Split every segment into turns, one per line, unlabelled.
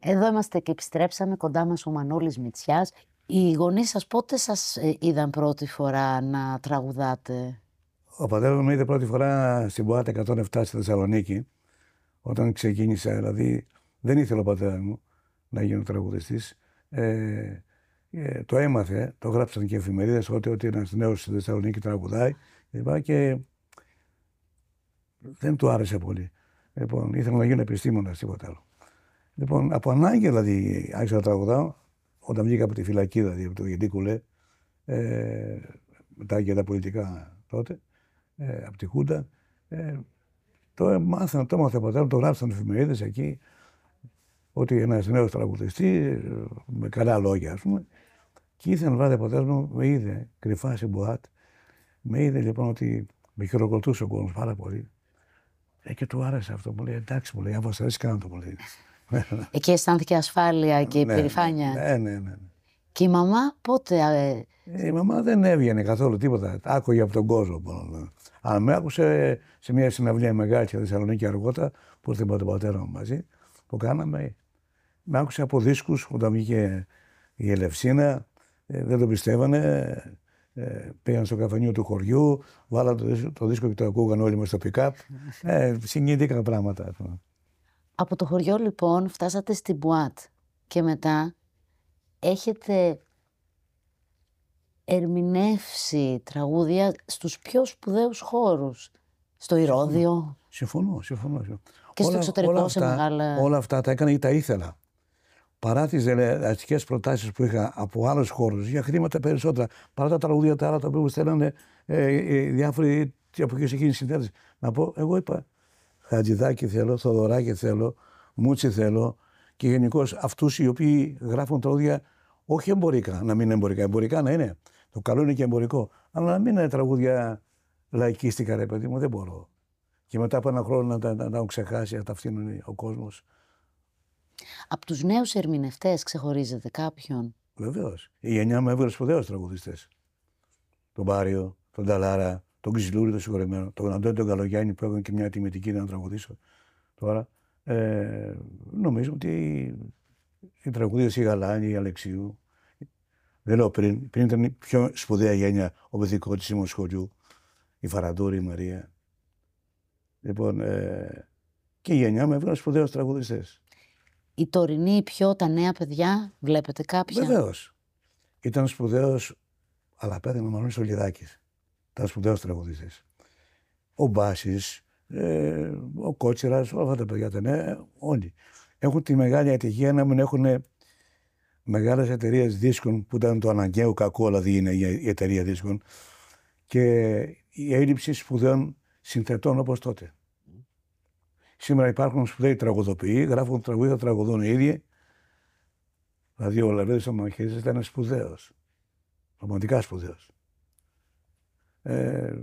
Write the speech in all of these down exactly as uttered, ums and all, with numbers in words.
Εδώ είμαστε και επιστρέψαμε, κοντά μας ο Μανώλης Μητσιάς. Οι γονείς σας πότε σας ε, είδαν πρώτη φορά να τραγουδάτε?
Ο πατέρας μου είδε πρώτη φορά στην Μποάτα εκατόν επτά στη Θεσσαλονίκη, όταν ξεκίνησα. Δηλαδή δεν ήθελε ο πατέρας μου να γίνω τραγουδιστής. Ε, ε, το έμαθε, το γράψαν και οι εφημερίδες ότι, ότι ένας νέος στη Θεσσαλονίκη τραγουδάει και δεν του άρεσε πολύ. Λοιπόν, ήθελα να γίνω επιστήμονας, τίποτα άλλο. Λοιπόν, από ανάγκη δηλαδή άρχισα να τραγουδάω, όταν βγήκα από τη φυλακή, δηλαδή από το Γεντίκουλε, ε, μετά και τα πολιτικά τότε, ε, από τη Χούντα. Ε, το μάθανε, το έμαθε ο πατέρας μου, το γράψαν οι εφημερίδες εκεί, ότι ένας νέος τραγουδιστής, με καλά λόγια, ας πούμε. Και ήθελε να βάλει ο πατέρας μου, με είδε κρυφά σε μποάτ, με είδε λοιπόν ότι με χειροκροτούσε ο κόσμος πάρα πολύ. Ε, και του άρεσε αυτό, μου λέει, εντάξει, μου λέει, αν σας αρέσει, κάνω το, μου λέει.
Εκεί αισθάνθηκε ασφάλεια και
ναι,
περηφάνεια.
Ναι, ναι, ναι.
Και η μαμά πότε? Ε...
Ε, η μαμά δεν έβγαινε καθόλου τίποτα. Άκουγε από τον κόσμο. Αλλά με άκουσε σε μια συναυλία μεγάλη στη Θεσσαλονίκη αργότερα, που ήρθε με τον πατέρα μου μαζί, που κάναμε. Με άκουσε από δίσκους όταν βγήκε η Ελευσίνα, ε, δεν το πιστεύανε. Ε, πήγαν στο καφενείο του χωριού, βάλαν το δίσκο, το δίσκο και το ακούγαν όλοι μες στο pick-up. Ε, συγκινητικά πράγματα.
Από το χωριό λοιπόν φτάσατε στην Μπουάτ και μετά έχετε ερμηνεύσει τραγούδια στους πιο σπουδαίους χώρους. Στο Ηρώδειο.
Συμφωνώ, συμφωνώ. συμφωνώ.
Και στο όλα, εξωτερικό όλα σε
αυτά,
μεγάλα...
Όλα αυτά τα έκανα ή τα ήθελα. Παρά τις δελεαστικές προτάσεις που είχα από άλλους χώρους για χρήματα περισσότερα, παρά τα τραγούδια τα άλλα τα οποία μου στέλνανε ε, ε, διάφοροι από εκεί εκείνη συνέντευξη. Να πω, εγώ είπα, Χατζηδάκη θέλω, Θοδωράκη θέλω, Μούτσι θέλω και γενικώς αυτούς οι οποίοι γράφουν τραγούδια όχι εμπορικά, να μην είναι εμπορικά, εμπορικά να είναι. Το καλό είναι και εμπορικό, αλλά να μην είναι τραγούδια λαϊκίστικα, ρε παιδί μου, δεν μπορώ. Και μετά από ένα χρόνο να τα να, να, να ξεχάσει, να τα φτύνουν ο κόσμος.
Από τους νέους ερμηνευτές ξεχωρίζετε κάποιον?
Βεβαίως. Η γενιά μου έβγαλε σπουδαίους τραγουδιστές. Τον Πάριο, τον Ταλάρα, τον Ξυλούρη, τον συγχωρεμένο, τον Αντώνη τον Καλογιάννη που έκανε και μια τιμητική να τραγουδήσω τώρα. Ε, νομίζω ότι οι τραγουδίες η Γαλάνη, η Αλεξίου, δεν λέω πριν, πριν ήταν η πιο σπουδαία γένεια ο Βεθηκώτης, η Μοσχολιού, η Φαραντούρη, η Μαρία. Λοιπόν, ε, και η γενιά μου έβγαλε σπουδαίους τραγουδιστές.
Οι τωρινοί πιο, τα νέα παιδιά, βλέπετε κάποια?
Βεβαίως. Ήταν σπουδαίος, αλλά πέθανε ο Μανώλης Σολιδάκης. Ήταν σπουδαίος τραγουδιστής. Ο Μπάσης, ε, ο Κότσιρας, όλα αυτά τα παιδιά τα νέα, όλοι. Έχουν τη μεγάλη ατυχία να μην έχουν μεγάλες εταιρείες δίσκων που ήταν το αναγκαίο κακό, δηλαδή είναι η εταιρεία δίσκων, και η έλλειψη σπουδαίων συνθετών όπως τότε. Σήμερα υπάρχουν σπουδαίοι τραγουδοποιοί, γράφουν τραγούδια, τραγουδούν οι ίδιοι. Δηλαδή ο Λαβρίδης ο Μαχαίρης ήταν σπουδαίος. Πραγματικά σπουδαίος. Ε,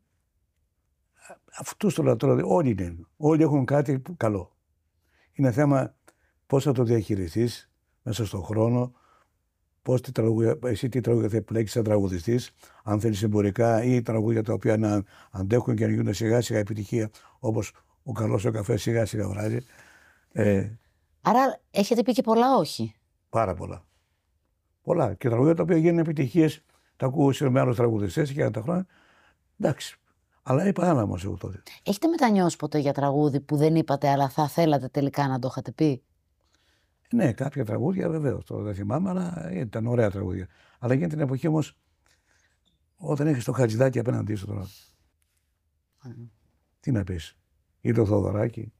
αυτούς το λατρώ, όλοι είναι. Όλοι έχουν κάτι καλό. Είναι θέμα πώς θα το διαχειριστείς μέσα στον χρόνο, πώς τι τραγούδια, εσύ τι τραγούδια θα επιλέξεις σαν τραγουδιστής, αν θέλεις εμπορικά ή τραγούδια τα οποία να αντέχουν και να γίνουν σιγά σιγά επιτυχία, όπως ο καλός ο καφές σιγά σιγά βράζει. Ε,
Άρα έχετε πει και πολλά όχι?
Πάρα πολλά. Πολλά. Και τραγούδια τα οποία γίνουν επιτυχίες, τα ακούω με άλλους τραγουδιστές και για τα χρόνια. Εντάξει. Αλλά είπα άλλα όμως εγώ τότε.
Έχετε μετανιώσει ποτέ για τραγούδι που δεν είπατε, αλλά θα θέλατε τελικά να το είχατε πει?
Ναι, κάποια τραγούδια βεβαίως. Τώρα δεν θυμάμαι, αλλά ήταν ωραία τραγούδια. Αλλά για την εποχή όμως, όταν έχεις το Χατζηδάκη απέναντί σου τώρα. Mm. Τι να πεις. Ή το Θοδωράκη.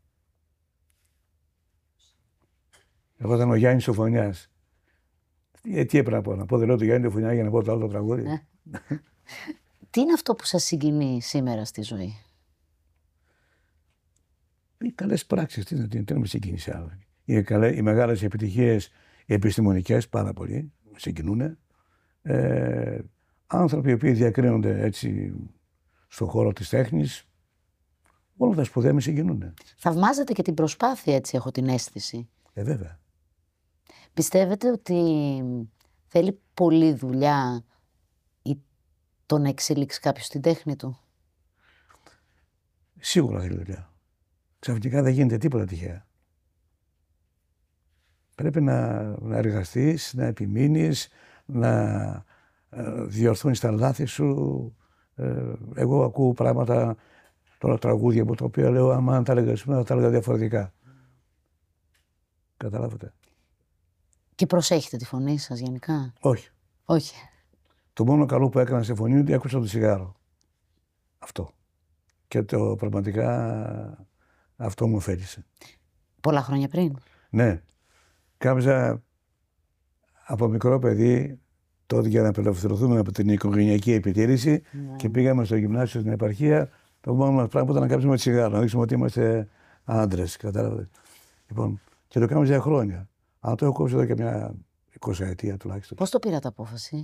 Εγώ ήταν ο Γιάννης ο Φωνιάς. Ε, τι έπρεπε να πω, να πω δεν λέω το Γιάννη ο Φωνιά για να πω το άλλο το τραγούδι.
Τι είναι αυτό που σας συγκινεί σήμερα στη ζωή?
Οι καλές πράξεις, τι, τι, τι να με συγκίνησε άλλο. Οι, καλέ, οι μεγάλες επιτυχίες, οι επιστημονικές πάρα πολύ, με συγκινούν. Ε, άνθρωποι οι οποίοι διακρίνονται έτσι στον χώρο της τέχνης, όλα τα σπουδαία με συγκινούν.
Θαυμάζετε και την προσπάθεια, έτσι έχω την αίσθηση.
Ε, βέβαια.
Πιστεύετε ότι θέλει πολλή δουλειά ή το να εξελίξει κάποιος την τέχνη του?
Σίγουρα θέλει δουλειά. Ξαφνικά δεν γίνεται τίποτα τυχαία. Πρέπει να, να εργαστείς, να επιμείνεις, να ε, διορθώνεις τα λάθη σου. Ε, εγώ ακούω πράγματα, τώρα τραγούδια από τα οποία λέω, άμα αν τα έλεγα σήμερα, θα τα έλεγα διαφορετικά. Καταλάβατε.
Και προσέχετε τη φωνή σας γενικά?
Όχι.
Όχι.
Το μόνο καλό που έκανα σε φωνή είναι ότι άκουσα το τσιγάρο. Αυτό. Και το πραγματικά αυτό μου ωφέλησε.
Πολλά χρόνια πριν?
Ναι. Κάμιζα από μικρό παιδί, τότε για να απελευθερωθούμε από την οικογενειακή επιτήρηση, ναι. Και πήγαμε στο γυμνάσιο στην επαρχία. Το μόνο μας πράγμα ήταν να κάψουμε τσιγάρο, να δείξουμε ότι είμαστε άντρες. Κατάλαβατε. Λοιπόν, και το κάνουμε για χρόνια. Αλλά το έχω κόψει εδώ και μια εικοσαετία τουλάχιστον.
Πώς το πήρατε απόφαση?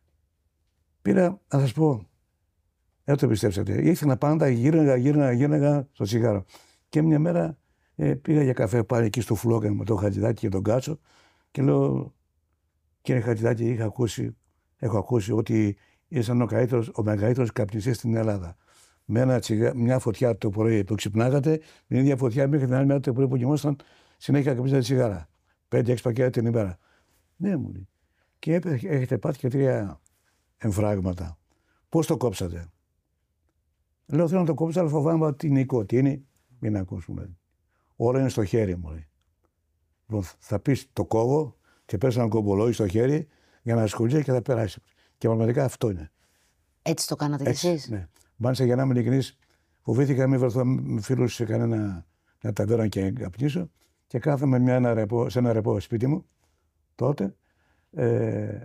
Πήρα, να σας πω, δεν το πιστέψατε. Ήθελα πάντα, γύρναγα, γύρναγα, γύρναγα στο τσιγάρο. Και μια μέρα ε, πήγα για καφέ πάλι εκεί στο Φλόκα με τον Χατζηδάκη και τον Κάτσο και λέω, κύριε Χατζηδάκη, είχα ακούσει, έχω ακούσει ότι ήσαν ο, ο μεγαλύτερος καπνιστής στην Ελλάδα. Με ένα τσιγά, μια φωτιά το πρωί που ξυπνάγατε, την ίδια φωτιά μέχρι την άλλη μέρα το πρωί που κοιμόσταν, συνέχεια καπνίζατε τσιγάρα. Πέντε-έξι πακέτα την ημέρα. Ναι, μου λέει. Και έχετε πάθει και τρία εμφράγματα. Πώς το κόψατε? Λέω, θέλω να το κόψω, αλλά φοβάμαι ότι είναι νοικοτήνη. Μην ακούσουμε. Όλα είναι στο χέρι μου, λέει. Λοιπόν, θα πεις το κόβω και πες έναν κομπολόι στο χέρι για να ασχολείται και θα περάσει. Και πραγματικά αυτό είναι.
Έτσι το κάνατε κι εσείς?
Ναι. Μάλιστα, για να είμαι ειλικρινής, φοβήθηκα να μην βρεθώ με φίλους σε κανένα μια ταβέρνα και καπνίσω και κάθομαι μια, ένα ρεπό, σε ένα ρεπό σπίτι μου τότε. Ε,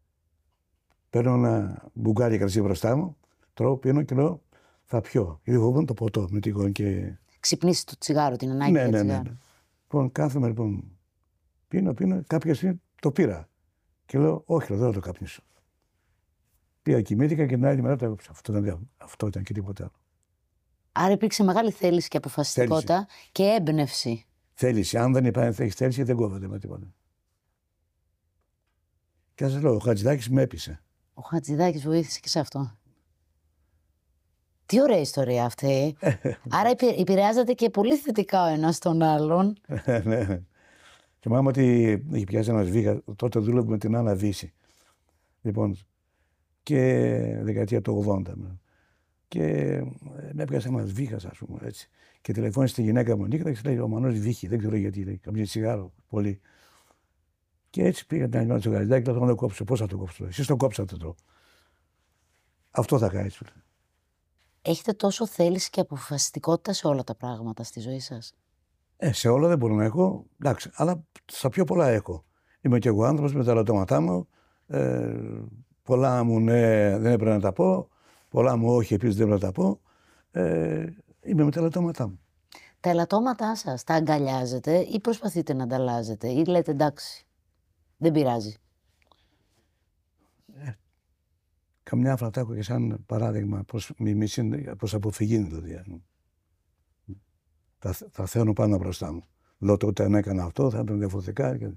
παίρνω ένα μπουγκάλι κρασί μπροστά μου, τρώω, πίνω και λέω θα πιω. Γιατί φοβόμουν το ποτό με τυχόν και.
Ξυπνήσει το τσιγάρο, την ανάγκη
ναι,
για
ναι,
τσιγάρο.
ναι, ναι. Λοιπόν, κάθομαι λοιπόν, πίνω, πίνω, κάποια στιγμή το πήρα. Και λέω, όχι, δεν θα το καπνίσω. Πήγα, κοιμήθηκα και την άλλη μέρα το έκοψα. Αυτό ήταν, αυτό ήταν και τίποτα άλλο.
Άρα υπήρξε μεγάλη θέληση και αποφασιστικότητα θέληση. Και έμπνευση.
Θέληση. Αν δεν υπάρχει θέληση, δεν κόβεται με τίποτα. Και σας λέω, ο Χατζηδάκης με έπεισε.
Ο Χατζηδάκης βοήθησε και σε αυτό. Τι ωραία ιστορία αυτή. Άρα επηρεάζεται και πολύ θετικά ο ένας τον άλλον.
Ναι. Θυμάμαι ότι είχε πιάσει ένας βήχα, τότε δούλευε με την Άννα Βύση. Λοιπόν, και δεκαετία του ογδόντα. Και με έπιασε ένας βήχας, ας πούμε, έτσι. Και τηλεφώνησε στη γυναίκα μου νύχτα και λέει: ο Μανώλης βύχει, δεν ξέρω γιατί, λέει, καμία τσιγάρο, πολύ. Και έτσι πήγα την άλλη μέρα στο Χατζηδάκη και λέω: θα το κόψω. Πώς θα το κόψω? Εσείς το κόψατε το. Αυτό θα κάνεις.
Έχετε τόσο θέληση και αποφασιστικότητα σε όλα τα πράγματα στη ζωή σας?
Ε, σε όλα δεν μπορώ να έχω, εντάξει, αλλά στα πιο πολλά έχω. Είμαι και εγώ άνθρωπος με τα ερωτώματά μου. Ε, πολλά μου ναι, δεν έπρεπε να τα πω. Πολλά μου όχι, επίσης δεν έπρεπε να τα πω. Ε, είμαι με τα ελαττώματά μου.
Τα ελαττώματά σας τα αγκαλιάζετε ή προσπαθείτε να ανταλλάζετε ή λέτε εντάξει, δεν πειράζει?
Ε, καμιά φορά τα έχω και σαν παράδειγμα προς, προς αποφυγή δηλαδή. Τα, τα θέλω πάνω μπροστά μου. Λέω τότε αν έκανα αυτό θα ήταν διαφορετικά. Και...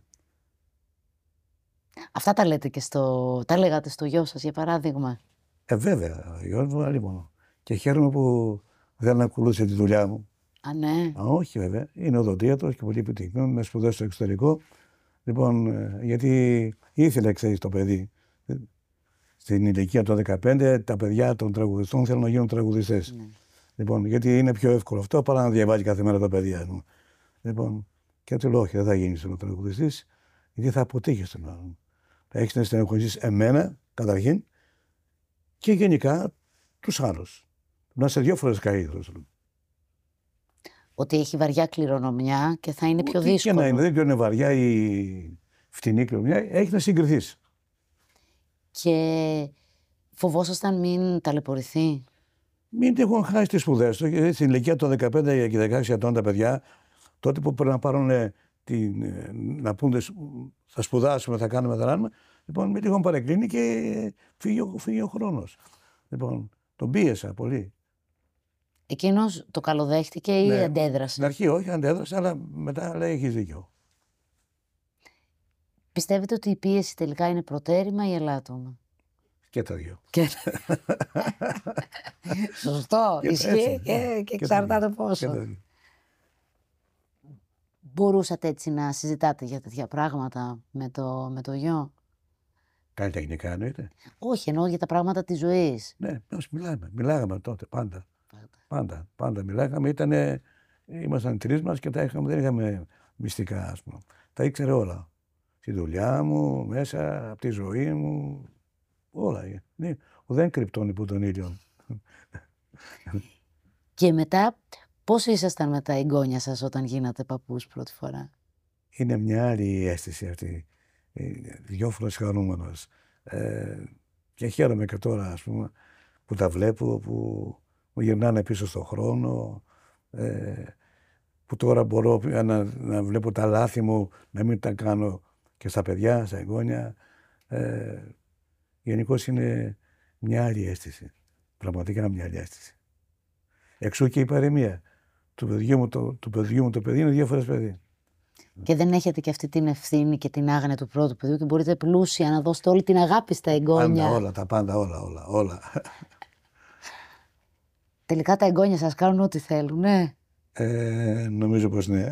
Αυτά τα λέτε και στο... τα λέγατε στο γιο σας για παράδειγμα?
Ε, βέβαια, ο γιος μου λοιπόν. Και χαίρομαι που δεν ακολούθησε τη δουλειά μου.
Α, ναι.
Α, όχι βέβαια. Είναι οδοντίατρος και πολύ επιτυχημένος με σπουδές στο εξωτερικό. Λοιπόν, γιατί ήθελε, ξέρεις, το παιδί. Στην ηλικία των δεκαπέντε, τα παιδιά των τραγουδιστών θέλουν να γίνουν τραγουδιστές. Ναι. Λοιπόν, γιατί είναι πιο εύκολο αυτό παρά να διαβάζει κάθε μέρα τα παιδιά μου. Λοιπόν, και του λέω: όχι, δεν θα γίνεις ο τραγουδιστής, γιατί θα αποτύχεις τον άλλον. Θα έχεις να στενοχωρήσεις εμένα, καταρχήν, και γενικά τους άλλους. Να είσαι δύο φορές καλύτερος.
Ότι έχει βαριά κληρονομιά και θα είναι πιο
Ό,τι
δύσκολο.
Και να είναι, δεν είναι βαριά ή φτηνή κληρονομιά, έχει να συγκριθείς.
Και φοβόσασταν μην ταλαιπωρηθεί?
Μην τυχόν χάσει τις σπουδές του. Γιατί στην ηλικία των δεκαπέντε και δεκαέξι ετών τα παιδιά, τότε που πρέπει να πάρουν την, να πούν θα σπουδάσουμε, θα κάνουμε, θα κάνουμε, λοιπόν, μην τυχόν παρεκκλίνει και φύγει ο, φύγει ο χρόνος. Λοιπόν, τον πίεσα πολύ.
Εκείνος το καλοδέχτηκε ή
ναι,
αντέδρασε?
Στην αρχή όχι, αντέδρασε, αλλά μετά λέει: έχεις δίκιο.
Πιστεύετε ότι η πίεση τελικά είναι προτέρημα ή ελάττωμα?
Και τα δύο.
Και... Σωστό, ισχύει και, και, και εξαρτάται πόσο. μπορούσατε έτσι να συζητάτε για τέτοια πράγματα με το, με το γιο?
Καλλιτεχνικά εννοείται.
Όχι, εννοώ για τα πράγματα της ζωής.
Ναι, πώς μιλάμε. Μιλάγαμε τότε πάντα.
Πάντα.
Πάντα, πάντα μιλάγαμε. Ήτανε, ήμασταν τρεις μας και τα είχαμε, δεν είχαμε μυστικά, ας πούμε. Τα ήξερε όλα. Τη δουλειά μου, μέσα, από τη ζωή μου, όλα. Ναι, δεν κρυπτώνει που τον ήλιο.
Και μετά, πώς ήσασταν με τα εγγόνια σας όταν γίνατε παππούς πρώτη φορά?
Είναι μια άλλη αίσθηση αυτή. Δυο φορές χαρούμενος. Ε, και χαίρομαι και τώρα, ας πούμε, που τα βλέπω, που μου γυρνάνε πίσω στον χρόνο, ε, που τώρα μπορώ να, να βλέπω τα λάθη μου, να μην τα κάνω και στα παιδιά, στα εγγόνια. Ε, γενικώς είναι μια άλλη αίσθηση. Πραγματικά μια άλλη αίσθηση. Εξού και η παροιμία. Του παιδιού μου το, του παιδιού μου το παιδί είναι δύο φορές παιδί.
Και δεν έχετε και αυτή την ευθύνη και την άγνοια του πρώτου παιδιού και μπορείτε πλούσια να δώσετε όλη την αγάπη στα εγγόνια.
Πάντα όλα, τα πάντα όλα, όλα, όλα.
Τελικά τα εγγόνια σας κάνουν ό,τι θέλουν, ναι.
Ε, νομίζω πως ναι.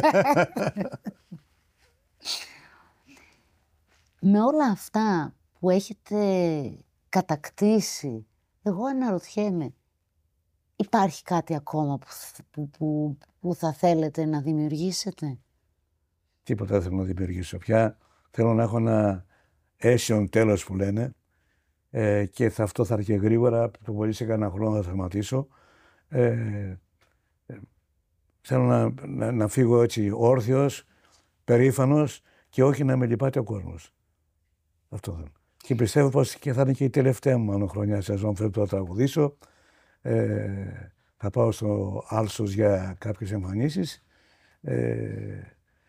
Με όλα αυτά που έχετε κατακτήσει, εγώ αναρωτιέμαι, υπάρχει κάτι ακόμα που, που, που, που θα θέλετε να δημιουργήσετε?
Τίποτα δεν θέλω να δημιουργήσω πια. Θέλω να έχω ένα αίσιον τέλος που λένε, ε, και θα, αυτό θα έρθει γρήγορα, το πολύ σε κανένα χρόνο θα σταματήσω. Ε, ε, θέλω να, να, να φύγω έτσι όρθιος, περήφανος και όχι να με λυπάται ο κόσμος. Αυτό θέλω. Και πιστεύω πως και θα είναι και η τελευταία μου μάλλον χρονιά σεζόν που θα τραγουδήσω. Ε, θα πάω στο Άλσος για κάποιες εμφανίσεις. Ε,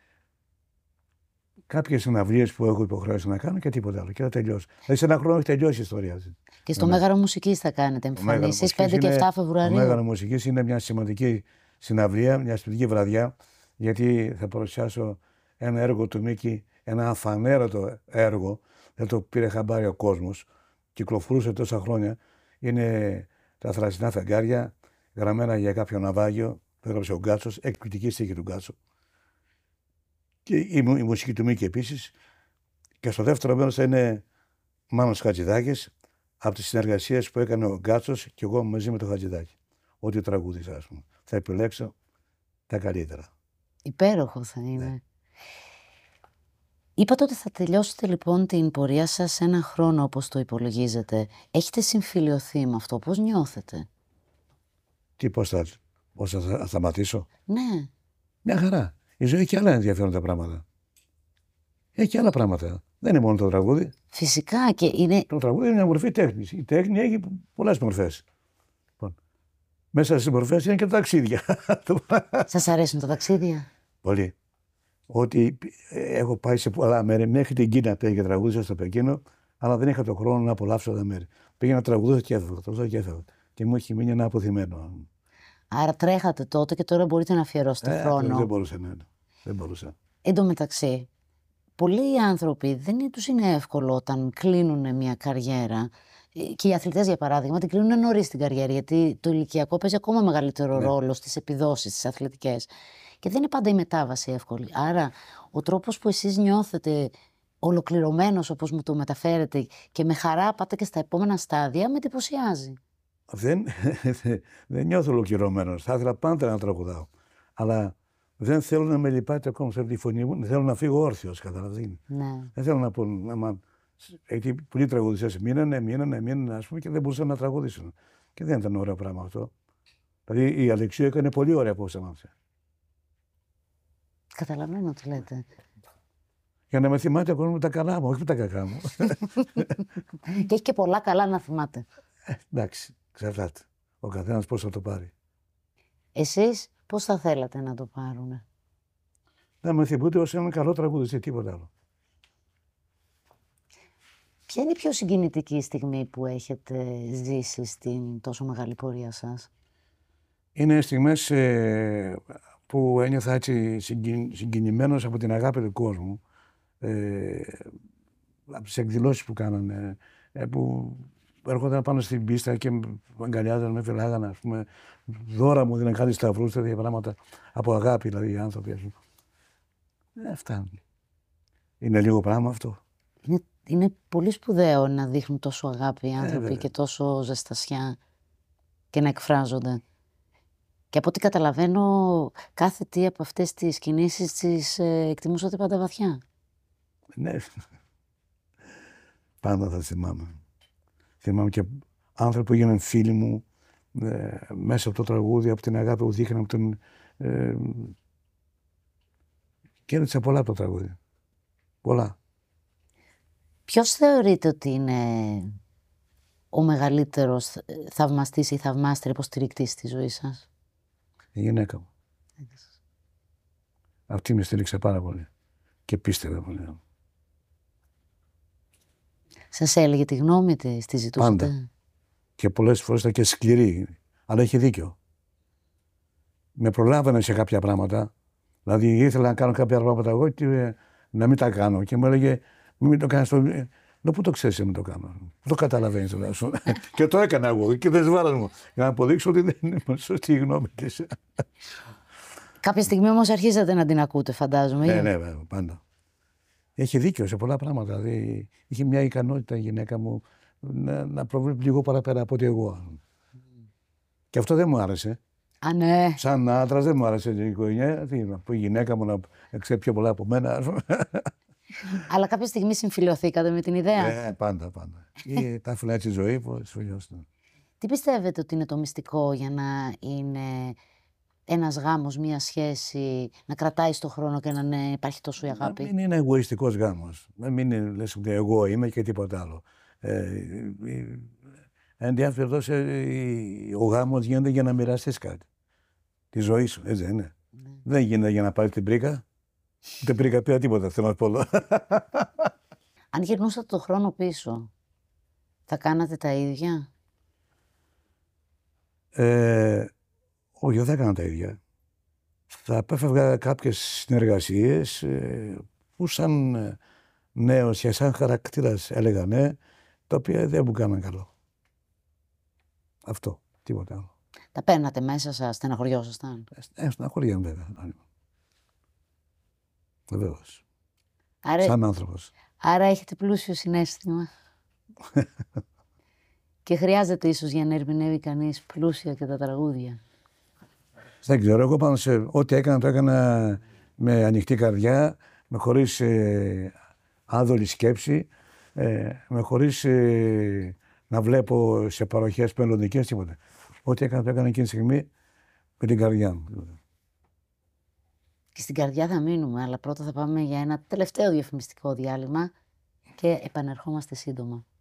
κάποιες συναυλίες που έχω υποχρέωση να κάνω και τίποτα άλλο. Και θα τελειώσει. Δηλαδή σε ένα χρόνο έχει τελειώσει η ιστορία αυτή.
Και στο Μέγαρο Μουσικής θα κάνετε εμφανίσεις πέντε και επτά Φεβρουαρίου.
Το Μέγαρο Μουσικής είναι μια σημαντική συναυλία, μια σημαντική βραδιά, γιατί θα παρουσιάσω ένα έργο του Μίκη, ένα αφανέρωτο έργο. Δεν το πήρε χαμπάρι ο κόσμος. Κυκλοφορούσε τόσα χρόνια. Είναι τα θρασινά φεγγάρια, γραμμένα για κάποιο ναυάγιο. Το έγραψε ο Γκάτσος, εκπληκτική στίχη του Γκάτσου. Και η, η μουσική του Μίκη επίσης. Και στο δεύτερο μέρος θα είναι Μάνος Χατζηδάκης, από τις συνεργασίες που έκανε ο Γκάτσος και εγώ μαζί με τον Χατζηδάκη. Ό,τι τραγούδισα, ας πούμε. Θα επιλέξω τα καλύτερα.
Υπέροχο θα είναι.
Ναι.
Είπατε ότι θα τελειώσετε λοιπόν την πορεία σας σε ένα χρόνο όπως το υπολογίζετε. Έχετε συμφιλιωθεί με αυτό, πώς νιώθετε?
Τι, πώς θα, πώς θα, θα σταματήσω?
Ναι.
Μια χαρά. Η ζωή έχει και άλλα ενδιαφέροντα πράγματα. Έχει και άλλα πράγματα. Δεν είναι μόνο το τραγούδι.
Φυσικά και είναι.
Το τραγούδι είναι μια μορφή τέχνης. Η τέχνη έχει πολλές μορφές. Λοιπόν, μέσα στις μορφές είναι και τα ταξίδια.
Σας αρέσουν τα ταξίδια?
Πολύ. Ότι έχω πάει σε πολλά μέρη. Μέχρι την Κίνα πήγα και τραγούδισα στο Πεκίνο, αλλά δεν είχα τον χρόνο να απολαύσω τα μέρη. Πήγαινα τραγουδούσα και έφευγα. Τραγουδούσα και έφευγα. Και μου έχει μείνει ένα αποθυμένο.
Άρα τρέχατε τότε και τώρα μπορείτε να αφιερώσετε
ε,
χρόνο.
Δεν μπορούσα, ναι. Δεν μπορούσα.
Εν τω μεταξύ, πολλοί άνθρωποι δεν τους είναι εύκολο όταν κλείνουν μια καριέρα. Και οι αθλητές, για παράδειγμα, την κλείνουν νωρίς την καριέρα, γιατί το ηλικιακό παίζει ακόμα μεγαλύτερο
ναι.
ρόλο στις επιδόσεις, στις αθλητικές. Και δεν είναι πάντα η μετάβαση εύκολη. Άρα, ο τρόπος που εσείς νιώθετε ολοκληρωμένος, όπως μου το μεταφέρετε, και με χαρά πάτε και στα επόμενα στάδια, με εντυπωσιάζει.
Δεν, δεν νιώθω ολοκληρωμένος. Θα ήθελα πάντα να τραγουδάω. Αλλά δεν θέλω να με λυπάται ακόμα σε τη φωνή μου. Θέλω να φύγω όρθιος, καταλαβαίνετε.
Ναι.
Δεν θέλω να πω. Να, γιατί πολλοί τραγουδιστές μείνανε, μείνανε, μείνανε, ας πούμε, και δεν μπορούσαν να τραγουδήσουν. Και δεν ήταν ωραίο πράγμα αυτό. Δηλαδή η Αλεξίου έκανε πολύ ωραία που σταμάτησε.
Καταλαβαίνω τι λέτε.
Για να με θυμάται ακόμα με τα καλά μου, όχι με τα κακά μου.
Και έχει και πολλά καλά να θυμάται.
Ε, εντάξει, ξαφνάται. Ο καθένας πώς θα το πάρει.
Εσείς πώς θα θέλατε να το πάρουνε?
Να με θυμούνται ως έναν καλό τραγουδιστή, τίποτα άλλο.
Ποια είναι η πιο συγκινητική στιγμή που έχετε ζήσει στην τόσο μεγάλη πορεία σας?
Είναι στιγμές ε, που ένιωθα έτσι συγκιν, συγκινημένος από την αγάπη του κόσμου. Ε, από τις εκδηλώσεις που κάνανε, ε, που έρχονταν πάνω στην πίστα και με αγκαλιάζαν, με φυλάγαν, ας πούμε, δώρα μου δίναν κάτι σταυρούς, τέτοια πράγματα, από αγάπη δηλαδή οι άνθρωποι. Ας πούμε. Ε, φτάνει. Είναι λίγο πράγμα αυτό.
Είναι, είναι πολύ σπουδαίο να δείχνουν τόσο αγάπη οι άνθρωποι
ε,
και τόσο ζεστασιά και να εκφράζονται. Και από ό,τι καταλαβαίνω, κάθε τι από αυτές τις κινήσεις τις ε, εκτιμούσατε πάντα βαθιά.
Ναι. Πάντα θα θυμάμαι. Θυμάμαι και άνθρωποι που έγιναν φίλοι μου ε, μέσα από το τραγούδι, από την αγάπη που δείχναν, από τον... Ε, και έδειξα πολλά από το τραγούδι. Πολλά.
Ποιος θεωρείτε ότι είναι ο μεγαλύτερος θαυμαστής ή θαυμάστρια υποστηρικτής στη ζωή σας?
Η γυναίκα μου. Αυτή με στήριξε πάρα πολύ και πίστευε πολύ.
Σας έλεγε τη γνώμη της, τη ζητούσατε?
Πάντα. Και πολλές φορές ήταν και σκληρή. Αλλά είχε δίκιο. Με προλάβαινε σε κάποια πράγματα. Δηλαδή ήθελα να κάνω κάποια πράγματα εγώ και να μην τα κάνω. Και μου έλεγε μην το κάνεις. Το... Λέω, πού το ξέρεις να μην το κάνω. Πού το καταλαβαίνεις τουλάχιστον. Και το έκανα εγώ και δεν σβάρας μου. Για να αποδείξω ότι δεν είναι σωστή η γνώμη της.
Κάποια στιγμή όμως αρχίσατε να την ακούτε, φαντάζομαι.
Ναι, ναι, βέβαια, πάντα. Έχει δίκιο σε πολλά πράγματα. Δηλαδή, είχε μια ικανότητα η γυναίκα μου να, να προβλέπει λίγο παραπέρα από ότι εγώ. Mm. Και αυτό δεν μου άρεσε.
Α, ναι.
Σαν άντρας δεν μου άρεσε η οικογένεια. Που η γυναίκα μου να ξέρει πιο πολλά από μένα.
Αλλά κάποια στιγμή συμφιλιωθήκατε με την ιδέα.
Ναι, πάντα, πάντα. Ή τα έφυλα έτσι η ζωή που συμφιλιώθηκα.
Τι πιστεύετε ότι είναι το μυστικό για να είναι ένας γάμος, μία σχέση, να κρατάει στον χρόνο και να ναι, υπάρχει τόσο η αγάπη?
Να μην είναι εγωιστικός γάμος. Να μην είναι, λες ότι εγώ είμαι και τίποτα άλλο. Ε, εν διάφερδος, ο γάμος γίνεται για να μοιραστείς κάτι. Τη ζωή σου, έτσι δεν είναι? Ναι. Δεν γίνεται για να πάρεις την πρίκα. Ούτε πρίκα πήρα τίποτα, θέλω να πω.
Αν γυρνούσατε το χρόνο πίσω, θα κάνατε τα ίδια?
Ε, όχι, δεν έκανα τα ίδια. Θα απέφευγα κάποιες συνεργασίες ε, που σαν νέος και σαν χαρακτήρας έλεγα ναι, τα οποία δεν μου κάναν καλό. Αυτό, τίποτα άλλο.
Τα παίρνατε μέσα σας, στεναχωριόσασταν?
Ε, στεναχωριέμαι βέβαια. Βεβαίως.
Άρα,
σαν άνθρωπος.
Άρα έχετε πλούσιο συναίσθημα. Και χρειάζεται ίσως για να ερμηνεύει κανείς πλούσια και τα τραγούδια.
Δεν ξέρω, εγώ πάνω σε ό,τι έκανα το έκανα με ανοιχτή καρδιά, με χωρίς ε, άδολη σκέψη, ε, με χωρίς ε, να βλέπω σε παροχές μελλοντικές τίποτα. Ό,τι έκανα το έκανα εκείνη τη στιγμή με την καρδιά μου.
Και στην καρδιά θα μείνουμε, αλλά πρώτα θα πάμε για ένα τελευταίο διαφημιστικό διάλειμμα και επανερχόμαστε σύντομα.